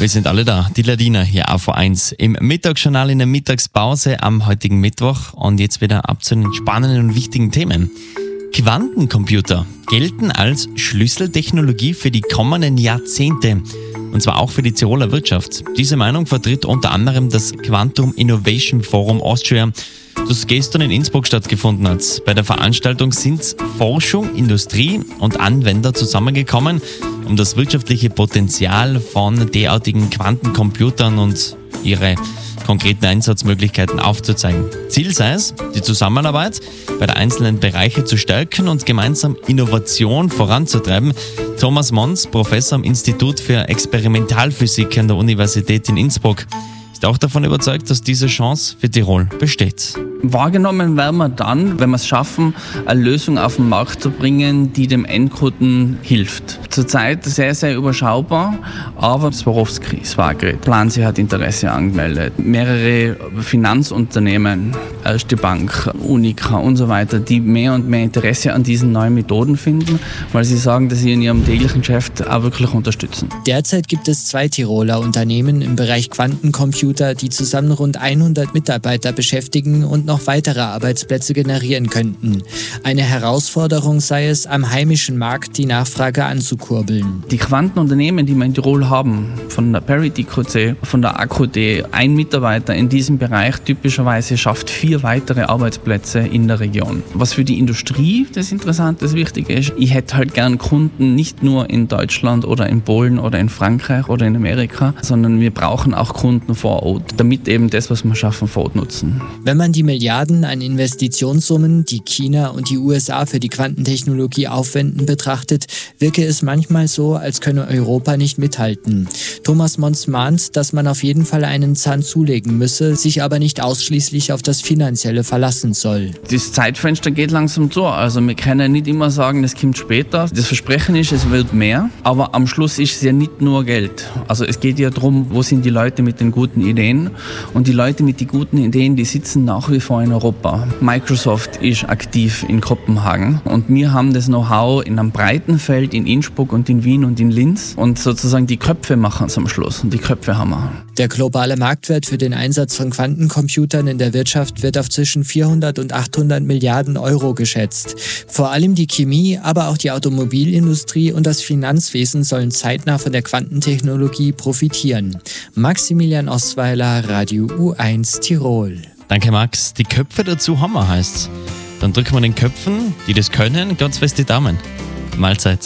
Wir sind alle da, die Ladiner hier AV1 im Mittagsjournal in der Mittagspause am heutigen Mittwoch und jetzt wieder ab zu den spannenden und wichtigen Themen. Quantencomputer gelten als Schlüsseltechnologie für die kommenden Jahrzehnte und zwar auch für die Tiroler Wirtschaft. Diese Meinung vertritt unter anderem das Quantum Innovation Forum Austria, das gestern in Innsbruck stattgefunden hat. Bei der Veranstaltung sind Forschung, Industrie und Anwender zusammengekommen, um das wirtschaftliche Potenzial von derartigen Quantencomputern und ihre konkreten Einsatzmöglichkeiten aufzuzeigen. Ziel sei es, die Zusammenarbeit bei den einzelnen Bereichen zu stärken und gemeinsam Innovation voranzutreiben. Thomas Mons, Professor am Institut für Experimentalphysik an der Universität in Innsbruck, ist auch davon überzeugt, dass diese Chance für Tirol besteht. Wahrgenommen werden wir dann, wenn wir es schaffen, eine Lösung auf den Markt zu bringen, die dem Endkunden hilft. Zurzeit sehr, sehr überschaubar, aber Swarovski, Swagrid, Plansi hat Interesse angemeldet. Mehrere Finanzunternehmen, Erste Bank, Unica und so weiter, die mehr und mehr Interesse an diesen neuen Methoden finden, weil sie sagen, dass sie in ihrem täglichen Geschäft auch wirklich unterstützen. Derzeit gibt es 2 Tiroler Unternehmen im Bereich Quantencomputer, die zusammen rund 100 Mitarbeiter beschäftigen und noch weitere Arbeitsplätze generieren könnten. Eine Herausforderung sei es, am heimischen Markt die Nachfrage anzukurbeln. Die Quantenunternehmen, die wir in Tirol haben, von der Parity QC, von der AQD, ein Mitarbeiter in diesem Bereich typischerweise schafft 4 weitere Arbeitsplätze in der Region. Was für die Industrie das Interessante, das Wichtige ist, ich hätte halt gern Kunden nicht nur in Deutschland oder in Polen oder in Frankreich oder in Amerika, sondern wir brauchen auch Kunden vor Ort, damit eben das, was wir schaffen, vor Ort nutzen. Wenn man die Milliarden an Investitionssummen, die China und die USA für die Quantentechnologie aufwenden, betrachtet, wirke es manchmal so, als könne Europa nicht mithalten. Thomas Mons mahnt, dass man auf jeden Fall einen Zahn zulegen müsse, sich aber nicht ausschließlich auf das Finanzielle verlassen soll. Das Zeitfenster geht langsam zu. Also wir können nicht immer sagen, es kommt später. Das Versprechen ist, es wird mehr, aber am Schluss ist es ja nicht nur Geld. Also es geht ja darum, wo sind die Leute mit den guten Ideen, und die Leute mit den guten Ideen, die sitzen nach wie vor in Europa. Microsoft ist aktiv in Kopenhagen und wir haben das Know-how in einem breiten Feld in Innsbruck und in Wien und in Linz und sozusagen die Köpfe machen es am Schluss und die Köpfe haben wir. Der globale Marktwert für den Einsatz von Quantencomputern in der Wirtschaft wird auf zwischen 400 und 800 Milliarden Euro geschätzt. Vor allem die Chemie, aber auch die Automobilindustrie und das Finanzwesen sollen zeitnah von der Quantentechnologie profitieren. Maximilian Osweiler, Radio U1 Tirol. Danke Max. Die Köpfe dazu haben wir, heißt's. Dann drücken wir den Köpfen, die das können, ganz fest die Daumen. Mahlzeit.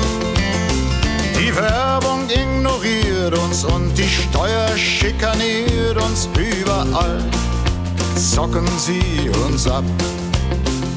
Die Werbung ignoriert uns und die Steuer schikaniert uns überall. Zocken sie uns ab.